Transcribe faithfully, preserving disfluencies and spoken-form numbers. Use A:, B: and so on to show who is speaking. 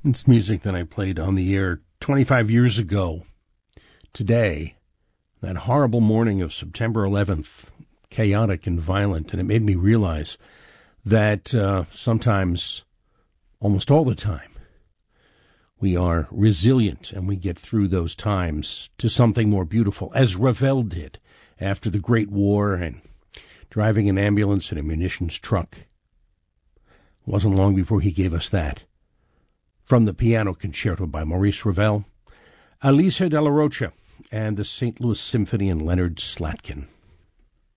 A: It's music that I played on the air twenty-five years ago. Today, that horrible morning of September eleventh, chaotic and violent, and it made me realize that uh, sometimes, almost all the time, we are resilient and we get through those times to something more beautiful, as Ravel did after the Great War and driving an ambulance and a munitions truck. It wasn't long before he gave us that. From the Piano Concerto by Maurice Ravel, Alicia Della Rocha and the Saint Louis Symphony and Leonard Slatkin.